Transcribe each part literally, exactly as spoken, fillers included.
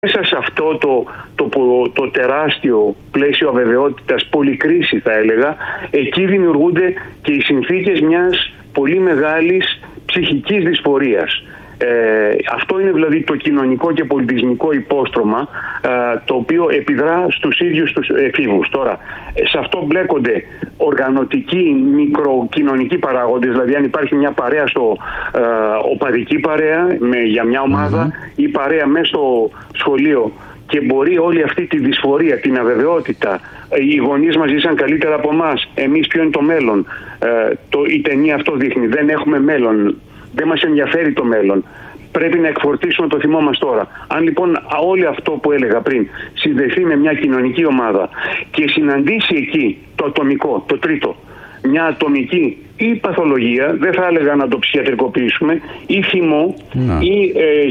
μέσα σε αυτό το, το, το, το τεράστιο πλαίσιο αβεβαιότητας, πολυκρίση θα έλεγα, εκεί δημιουργούνται και οι συνθήκες μιας πολύ μεγάλης ψυχικής δυσφορίας. Ε, αυτό είναι δηλαδή το κοινωνικό και πολιτισμικό υπόστρωμα ε, το οποίο επιδρά στους ίδιους τους εφήβους. Τώρα, σε αυτό μπλέκονται οργανωτικοί, μικροκοινωνικοί παράγοντες, δηλαδή αν υπάρχει μια παρέα στο ε, οπαδική παρέα με, για μια ομάδα mm-hmm. ή παρέα μέσα στο σχολείο και μπορεί όλη αυτή τη δυσφορία, την αβεβαιότητα, οι γονείς μας ζήσαν καλύτερα από εμάς, εμείς ποιο είναι το μέλλον, ε, το, η ταινία αυτό δείχνει, δεν έχουμε μέλλον. Δεν μας ενδιαφέρει το μέλλον. Πρέπει να εκφορτήσουμε το θυμό μας τώρα. Αν λοιπόν όλο αυτό που έλεγα πριν συνδεθεί με μια κοινωνική ομάδα και συναντήσει εκεί το ατομικό, το τρίτο, μια ατομική ή παθολογία, δεν θα έλεγα να το ψυχιατρικοποιήσουμε, ή θυμό, να. ή ε,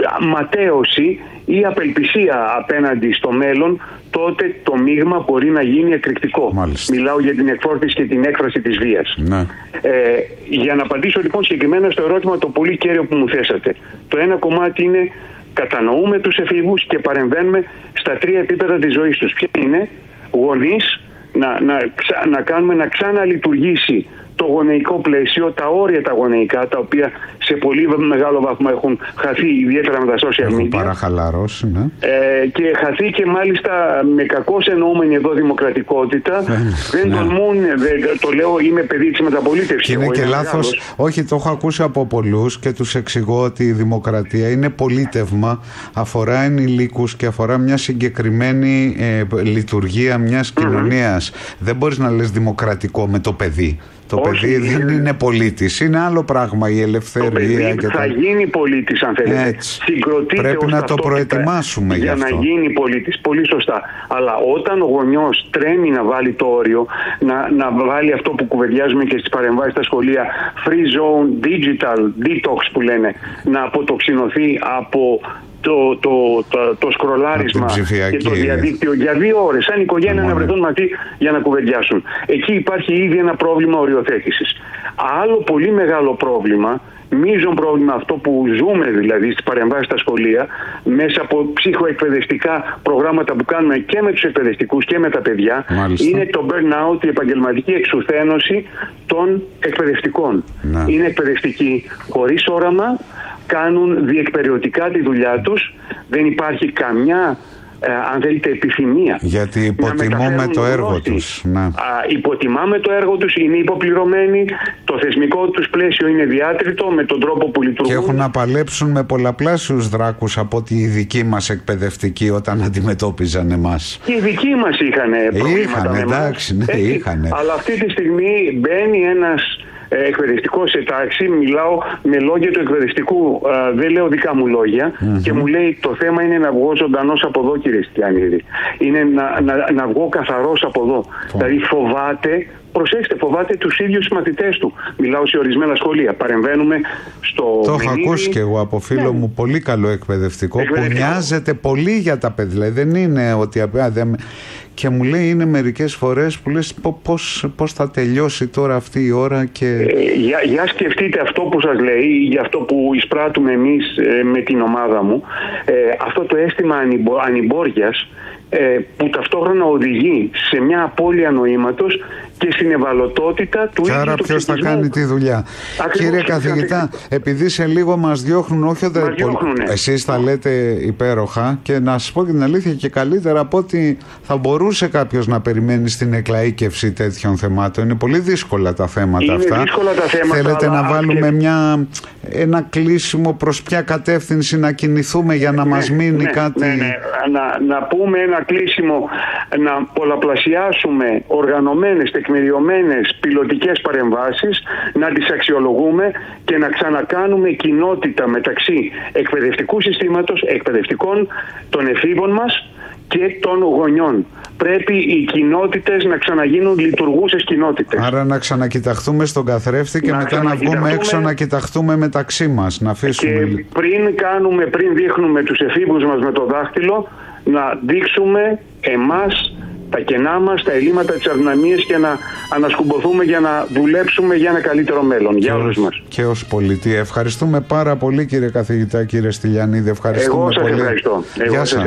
ματέωση ή απελπισία απέναντι στο μέλλον, τότε το μείγμα μπορεί να γίνει εκρηκτικό. Μάλιστα. Μιλάω για την εκφόρτιση και την έκφραση της βίας. Ε, για να απαντήσω λοιπόν συγκεκριμένα στο ερώτημα το πολύ κέριο που μου θέσατε. Το ένα κομμάτι είναι κατανοούμε τους εφήβους και παρεμβαίνουμε στα τρία επίπεδα της ζωής τους. Ποια είναι? Γονείς, να, να, να κάνουμε να ξαναλειτουργήσει το γονεϊκό πλαίσιο, τα όρια τα γονεϊκά, τα οποία σε πολύ μεγάλο βαθμό έχουν χαθεί, ιδιαίτερα με τα social media. Έχουν παραχαλαρώσει, ναι. Ε, και χαθεί και μάλιστα με κακώς εννοούμενη εδώ δημοκρατικότητα. δεν ναι. τολμούν, δεν, το λέω, είμαι παιδί της μεταπολίτευσης. Και είναι και λάθος. Όχι, το έχω ακούσει από πολλούς και τους εξηγώ ότι η δημοκρατία είναι πολίτευμα, αφορά ενηλίκους και αφορά μια συγκεκριμένη ε, λειτουργία μιας mm-hmm. κοινωνίας. Δεν μπορείς να λες δημοκρατικό με το παιδί. Το Όχι, παιδί δεν είναι, είναι πολίτης, είναι άλλο πράγμα η ελευθερία. Το παιδί και θα το... γίνει πολίτης αν θέλετε. Πρέπει να το προετοιμάσουμε για αυτό. να γίνει πολίτης, πολύ σωστά. Αλλά όταν ο γονιός τρέμει να βάλει το όριο, να, να βάλει αυτό που κουβεντιάζουμε και στις παρεμβάσεις στα σχολεία, free zone, digital, detox που λένε, να αποτοξινωθεί από το, το, το, το σκρολάρισμα και το διαδίκτυο για δύο ώρες, σαν οικογένεια να βρεθούν μαζί για να κουβεντιάσουν. Εκεί υπάρχει ήδη ένα πρόβλημα οριοθέτησης. Άλλο πολύ μεγάλο πρόβλημα, μείζον πρόβλημα, αυτό που ζούμε δηλαδή στις παρεμβάσεις στα σχολεία, μέσα από ψυχοεκπαιδευτικά προγράμματα που κάνουμε και με τους εκπαιδευτικούς και με τα παιδιά, Μάλιστα. είναι το burnout, η επαγγελματική εξουθένωση των εκπαιδευτικών. Να. Είναι εκπαιδευτικοί χωρίς όραμα, κάνουν διεκπεριωτικά τη δουλειά τους, δεν υπάρχει καμιά ε, αν θέλετε επιθυμία. Γιατί υποτιμούμε το έργο τους. Ναι. Α, υποτιμάμε το έργο τους, είναι υποπληρωμένοι, το θεσμικό τους πλαίσιο είναι διάτριτο με τον τρόπο που λειτουργούν. Και έχουν να παλέψουν με πολλαπλάσιους δράκους από ότι οι δικοί μας εκπαιδευτικοί όταν αντιμετώπιζαν εμάς. Και οι δικοί μας είχαν προβλήματα είχαν, με εντάξει, ναι, είχαν. Αλλά αυτή τη στιγμή μπαίνει ένας εκπαιδευτικό σε τάξη, μιλάω με λόγια του εκπαιδευτικού, α, δεν λέω δικά μου λόγια, mm-hmm. και μου λέει το θέμα είναι να βγω ζωντανός από εδώ, κύριε Στυλιανίδη. Είναι να, να, να βγω καθαρός από εδώ. Oh. Δηλαδή φοβάται, προσέξτε, φοβάται τους ίδιους μαθητές του. Μιλάω σε ορισμένα σχολεία. Παρεμβαίνουμε στο. Το έχω ακούσει και εγώ από φίλο ναι. μου, πολύ καλό εκπαιδευτικό, εκπαιδευτικό, που νοιάζεται πολύ για τα παιδιά. Δηλαδή δεν είναι ότι. Α, δεν... Και μου λέει είναι μερικές φορές που λες πώς, πώς θα τελειώσει τώρα αυτή η ώρα και... Ε, για, για σκεφτείτε αυτό που σας λέει, για αυτό που εισπράττουμε εμείς ε, με την ομάδα μου, ε, αυτό το αίσθημα ανυμπο, ανυμπόριας ε, που ταυτόχρονα οδηγεί σε μια απώλεια νοήματος και στην ευαλωτότητα του ίδιου. Και άρα ποιος θα κάνει τη δουλειά. Ακριβώς. Κύριε καθηγητά, επειδή σε λίγο μας διώχνουν, όχι ότι εσείς τα λέτε υπέροχα και να σας πω και την αλήθεια και καλύτερα από ότι θα μπορούσε κάποιος να περιμένει στην εκλαΐκευση τέτοιων θεμάτων. Είναι πολύ δύσκολα τα θέματα Είναι αυτά. δύσκολα τα θέματα. Θέλετε αλλά να βάλουμε και... μια, ένα κλείσιμο προς ποια κατεύθυνση να κινηθούμε για να ναι, μας μείνει ναι, κάτι... Ναι, ναι. Να, να πούμε ένα κλείσιμο, να πολλαπλασιάσουμε οργανωμένες, τεκμηριωμένες πιλωτικές παρεμβάσεις, να τις αξιολογούμε και να ξανακάνουμε κοινότητα μεταξύ εκπαιδευτικού συστήματος, εκπαιδευτικών, των εφήβων μας και των γονιών. Πρέπει οι κοινότητες να ξαναγίνουν λειτουργούσες κοινότητες. Άρα να ξανακοιταχθούμε στον καθρέφτη και να μετά να βγούμε έξω να κοιταχτούμε μεταξύ μας, να αφήσουμε... Και πριν κάνουμε, πριν δείχνουμε τους εφήβους μας με το δάχτυλο, να δείξουμε εμάς τα κενά μας, τα ελλείμματα της αδυναμίας και να ανασκουμποθούμε για να δουλέψουμε για ένα καλύτερο μέλλον για όλους μας. Και ως πολιτεία. Ευχαριστούμε πάρα πολύ κύριε καθηγητά, κύριε Στυλιανίδη. Ευχαριστούμε Εγώ σας πολύ. ευχαριστώ. Εγώ σας